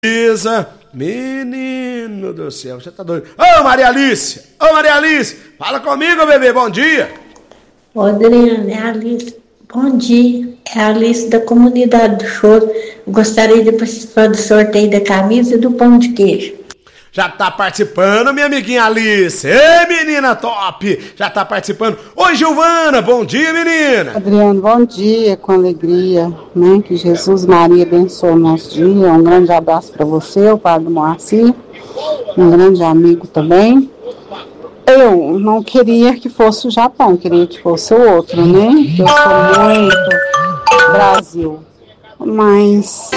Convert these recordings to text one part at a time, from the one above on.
Isa, menino do céu, você tá doido? Ô Maria Alice, fala comigo, bebê, bom dia. Ô Adriano, é a Alice, bom dia, é a Alice da comunidade do Choro. Gostaria de participar do sorteio da camisa e do pão de queijo. Já tá participando, minha amiguinha Alice. Ei, menina top! Já tá participando. Oi, Giovana, bom dia, menina. Adriano, bom dia, com alegria, né? Que Jesus Maria abençoe o nosso dia. Um grande abraço para você, o Padre Moacir, um grande amigo também. Eu não queria que fosse o Japão, queria que fosse o outro, né? Eu sou muito Brasil. Mas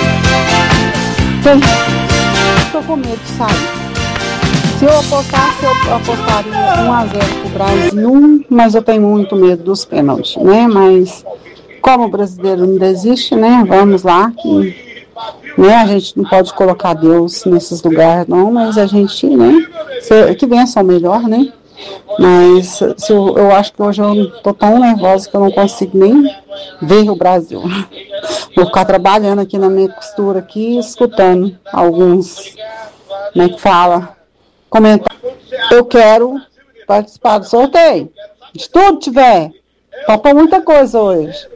estou com medo, sabe? Se eu apostasse, eu apostaria 1-0 pro Brasil, mas eu tenho muito medo dos pênaltis, né? Mas como o brasileiro não desiste, né? Vamos lá, que, né? A gente não pode colocar Deus nesses lugares, não, mas a gente, né? Que vença o melhor, né? Mas eu acho que hoje eu tô tão nervosa que eu não consigo nem ver o Brasil. Vou ficar trabalhando aqui na minha costura, aqui, escutando alguns, né, que fala, comentar. Eu quero participar do sorteio. De tudo tiver. Topa muita coisa hoje.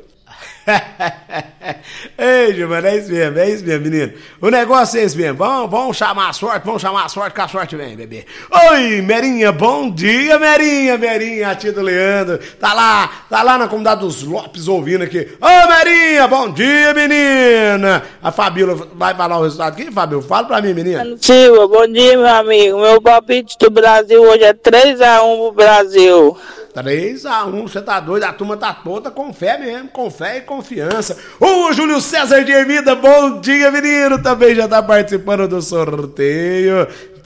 Ei, Giovana, é isso mesmo, menino. O negócio é esse mesmo. Vamos chamar a sorte, que a sorte vem, bebê. Oi, Merinha, bom dia, Merinha, a tia do Leandro. Tá lá na comunidade dos Lopes ouvindo aqui. Ô, Merinha, bom dia, menina. A Fabíola vai falar o resultado aqui, Fabíola? Fala pra mim, menina. Silva, bom dia, meu amigo. Meu palpite do Brasil hoje é 3-1 pro Brasil. 3-1, você tá doido, a turma tá toda com fé mesmo, com fé e confiança. O Júlio César de Hermida, bom dia, menino, também já tá participando do sorteio,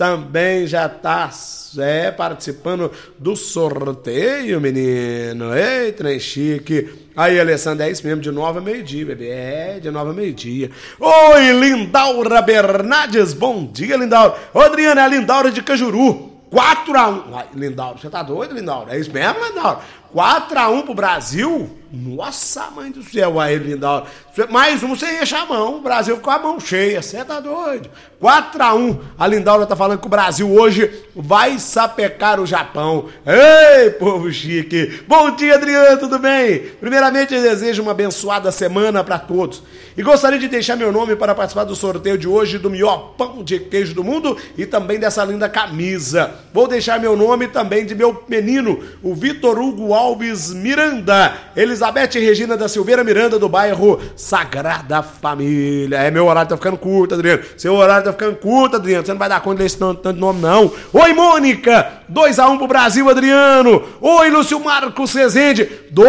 participando do sorteio, menino. Ei, trem chique. Aí, Alessandra, é isso mesmo, de 9 a meio-dia, bebê, de 9 a meio-dia. Oi, Lindaura Bernardes, bom dia, Lindaura. Ô, Adriana, é a Lindaura de Cajuru. 4-1. Lindauro, você tá doido, Lindauro? É isso mesmo, Lindauro? 4-1 pro Brasil? Nossa, mãe do céu, aí, Lindauro. Mais um, você enche a mão. O Brasil ficou a mão cheia. Você tá doido? 4-1. A Lindaura tá falando que o Brasil hoje vai sapecar o Japão. Ei, povo chique. Bom dia, Adriano, tudo bem? Primeiramente, eu desejo uma abençoada semana pra todos. E gostaria de deixar meu nome para participar do sorteio de hoje do melhor pão de queijo do mundo e também dessa linda camisa. Vou deixar meu nome também de meu menino, o Vitor Hugo Alves Miranda, Elizabeth Regina da Silveira Miranda, do bairro Sagrada Família. É, meu horário tá ficando curto, Adriano. Seu horário tá ficando curto, Adriano. Você não vai dar conta desse tanto nome, não. Oi, Mônica. 2-1 pro Brasil, Adriano. Oi, Lúcio Marcos Rezende.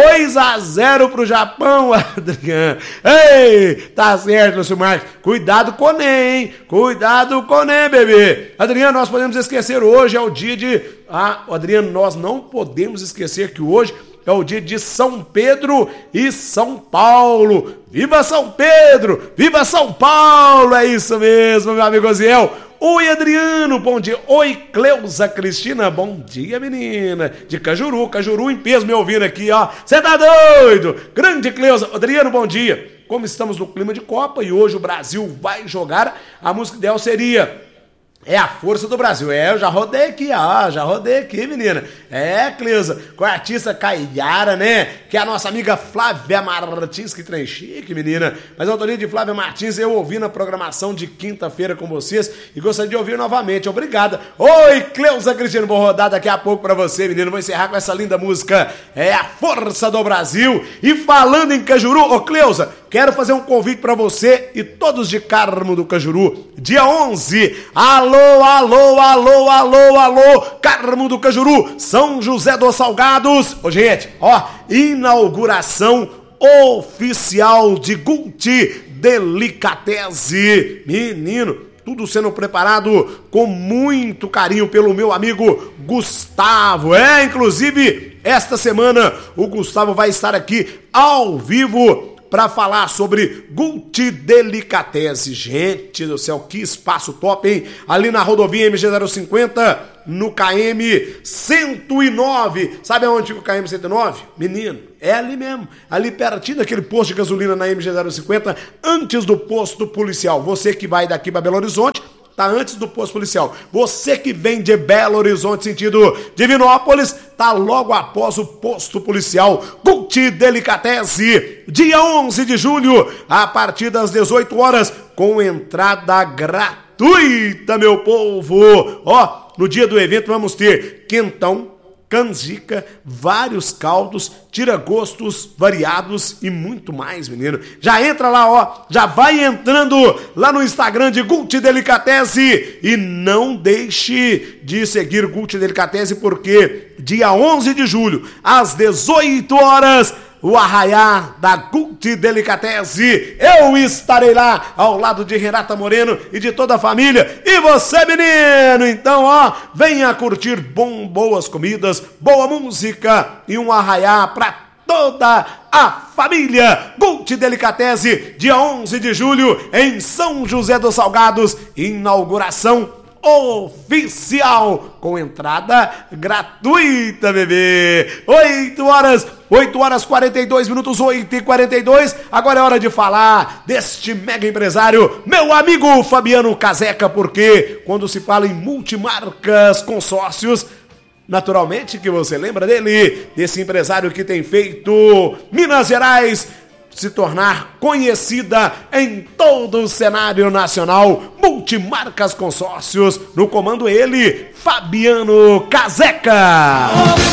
2-0 pro Japão, Adriano. Ei, tá certo, Lúcio Marcos. Cuidado com o Ney, hein? Cuidado com o Ney, bebê. Adriano, nós podemos esquecer hoje, é o dia de... Adriano, nós não podemos esquecer que hoje é o dia de São Pedro e São Paulo. Viva São Pedro! Viva São Paulo! É isso mesmo, meu amigo Oziel. Oi, Adriano, bom dia. Oi, Cleusa Cristina, bom dia, menina. De Cajuru em peso me ouvindo aqui, ó. Você tá doido? Grande Cleusa. Adriano, bom dia. Como estamos no clima de Copa e hoje o Brasil vai jogar, a música ideal seria... É a força do Brasil. Eu já rodei aqui, menina. Cleusa, com a artista Caiara, né? Que é a nossa amiga Flávia Martins, que trem chique, menina. Mas a autoria de Flávia Martins eu ouvi na programação de quinta-feira com vocês e gostaria de ouvir novamente. Obrigada. Oi, Cleusa Cristina, vou rodar daqui a pouco pra você, menina. Vou encerrar com essa linda música. É a força do Brasil. E falando em Cajuru, Cleusa, quero fazer um convite pra você e todos de Carmo do Cajuru. Dia 11, alô, Carmo do Cajuru, São José dos Salgados. Ô, gente, inauguração oficial de Gucci Delicatese. Menino, tudo sendo preparado com muito carinho pelo meu amigo Gustavo. Inclusive, esta semana o Gustavo vai estar aqui ao vivo para falar sobre Gucci Delicatessen. Gente do céu, que espaço top, hein? Ali na rodovia MG-050, no KM 109. Sabe aonde fica o KM 109? Menino, é ali mesmo. Ali pertinho daquele posto de gasolina na MG-050, antes do posto policial. Você que vai daqui para Belo Horizonte, tá antes do posto policial. Você que vem de Belo Horizonte, sentido Divinópolis, tá logo após o posto policial. Gucci Delicatessen, dia 11 de julho, a partir das 18 horas, com entrada gratuita, meu povo. Ó, no dia do evento vamos ter quentão, canjica, vários caldos, tira-gostos variados e muito mais, menino. Já entra lá, ó, já vai entrando lá no Instagram de Gucci Delicatessen e não deixe de seguir Gucci Delicatessen, porque dia 11 de julho, às 18 horas, o arraiá da Gucci Delicatessen, eu estarei lá ao lado de Renata Moreno e de toda a família. E você, menino, então, ó, venha curtir boas comidas, boa música e um arraiá pra toda a família. Gucci Delicatessen, dia 11 de julho, em São José dos Salgados, inauguração oficial, com entrada gratuita, bebê. 8 horas 42 minutos, 8h42. Agora é hora de falar deste mega empresário, meu amigo Fabiano Caseca, porque quando se fala em multimarcas consórcios, naturalmente que você lembra dele, desse empresário que tem feito Minas Gerais se tornar conhecida em todo o cenário nacional. Multimarcas Consórcios, no comando ele, Fabiano Caseca.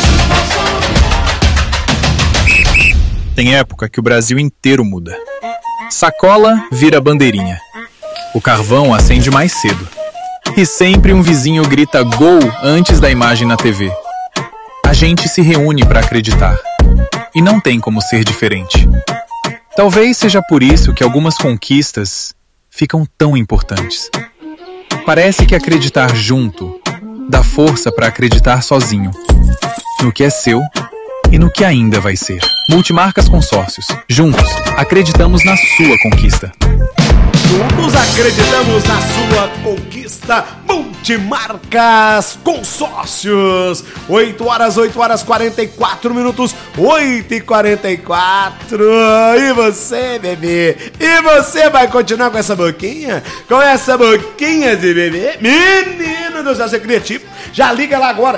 Tem época que o Brasil inteiro muda. Sacola vira bandeirinha. O carvão acende mais cedo. E sempre um vizinho grita gol antes da imagem na TV. A gente se reúne para acreditar. E não tem como ser diferente. Talvez seja por isso que algumas conquistas ficam tão importantes. Parece que acreditar junto dá força para acreditar sozinho, no que é seu e no que ainda vai ser. Multimarcas Consórcios. Juntos, acreditamos na sua conquista. Juntos acreditamos na sua conquista. Multimarcas Consórcios. 8 horas 44 minutos, 8h44. E você, bebê? E você vai continuar com essa boquinha? Com essa boquinha de bebê? Menino do céu, você é criativo? Já liga lá agora,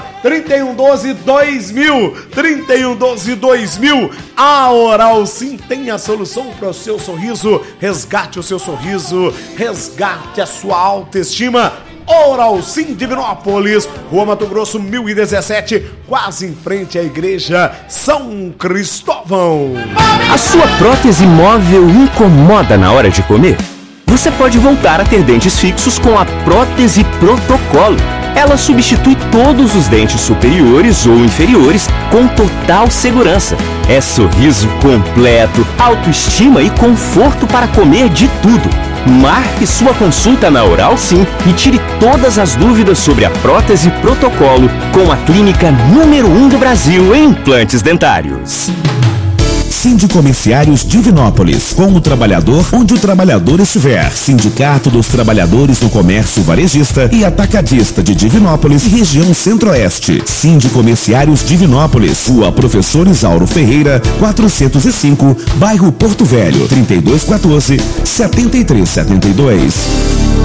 3112-2000, 3112-2000. A Oral Sim tem a solução para o seu sorriso. Resgate o seu sorriso, resgate a sua autoestima. Oral Sim Divinópolis, Rua Mato Grosso 1017, quase em frente à Igreja São Cristóvão. A sua prótese móvel incomoda na hora de comer? Você pode voltar a ter dentes fixos com a prótese Protocolo. Ela substitui todos os dentes superiores ou inferiores com total segurança. É sorriso completo, autoestima e conforto para comer de tudo. Marque sua consulta na Oral Sim e tire todas as dúvidas sobre a prótese Protocolo com a clínica número 1 do Brasil em implantes dentários. Sindicomerciários Divinópolis, com o trabalhador onde o trabalhador estiver. Sindicato dos Trabalhadores do Comércio Varejista e Atacadista de Divinópolis e região Centro-Oeste. Sindicomerciários Divinópolis, Rua Professor Isauro Ferreira, 405, bairro Porto Velho, 3214-7372.